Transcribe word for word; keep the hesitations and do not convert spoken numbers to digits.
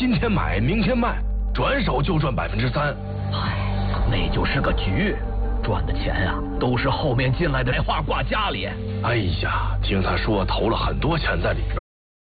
今天买，明天卖，转手就赚百分之三。 唉，那就是个局，赚的钱啊，都是后面进来的白花挂家里。 哎呀，听他说投了很多钱在里边，